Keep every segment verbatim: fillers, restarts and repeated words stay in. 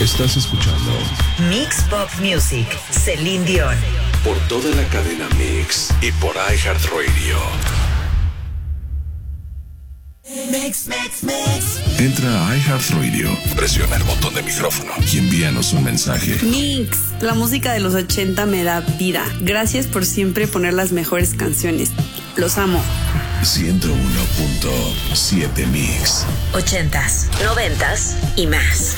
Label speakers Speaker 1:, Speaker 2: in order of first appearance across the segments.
Speaker 1: Estás escuchando
Speaker 2: Mix Pop Music, Celine Dion.
Speaker 1: Por toda la cadena Mix y por iHeartRadio.
Speaker 3: Mix, mix, mix.
Speaker 1: Entra a iHeartRadio, presiona el botón de micrófono y envíanos un mensaje.
Speaker 4: Mix, la música de los ochenta me da vida. Gracias por siempre poner las mejores canciones. Los amo.
Speaker 1: ciento uno punto siete Mix.
Speaker 2: Ochentas, noventas y más.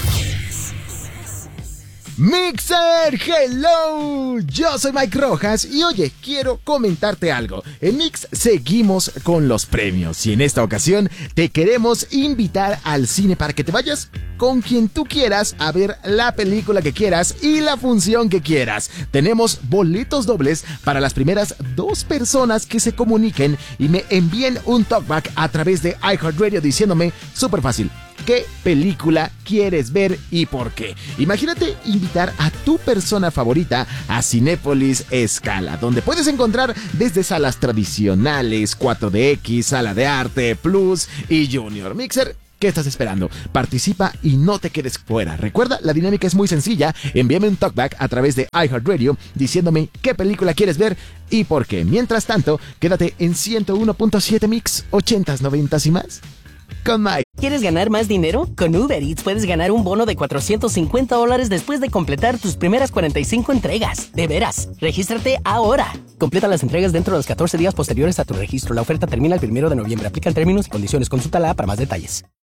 Speaker 5: Mixer, hello, yo soy Mike Rojas y oye, quiero comentarte algo. En Mix seguimos con los premios y en esta ocasión te queremos invitar al cine para que te vayas con quien tú quieras a ver la película que quieras y la función que quieras. Tenemos boletos dobles para las primeras dos personas que se comuniquen y me envíen un talkback a través de iHeartRadio diciéndome, súper fácil, ¿qué película quieres ver y por qué? Imagínate invitar a tu persona favorita a Cinépolis Scala, donde puedes encontrar desde salas tradicionales, cuatro D X, sala de arte, Plus y Junior. Mixer, ¿qué estás esperando? Participa y no te quedes fuera. Recuerda, la dinámica es muy sencilla. Envíame un talkback a través de iHeartRadio diciéndome qué película quieres ver y por qué. Mientras tanto, quédate en ciento uno punto siete Mix, ochentas, noventas y más. Con Mike.
Speaker 6: ¿Quieres ganar más dinero? Con Uber Eats puedes ganar un bono de cuatrocientos cincuenta dólares después de completar tus primeras cuarenta y cinco entregas. De veras, regístrate ahora. Completa las entregas dentro de los catorce días posteriores a tu registro. La oferta termina el primero de noviembre. Aplican términos y condiciones. Consulta la app para más detalles.